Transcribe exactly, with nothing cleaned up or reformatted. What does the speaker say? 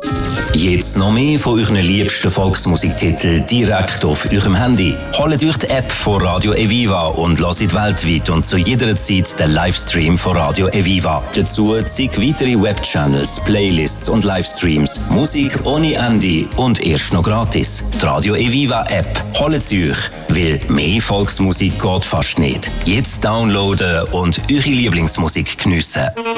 Jetzt noch mehr von euren liebsten Volksmusiktiteln direkt auf eurem Handy. Holt euch die App von Radio Eviva und hört weltweit und zu jeder Zeit den Livestream von Radio Eviva. Dazu zig weitere Webchannels, Playlists und Livestreams, Musik ohne Ende und erst noch gratis. Die Radio Eviva App. Holt sie euch, weil mehr Volksmusik geht fast nicht. Jetzt downloaden und eure Lieblingsmusik geniessen.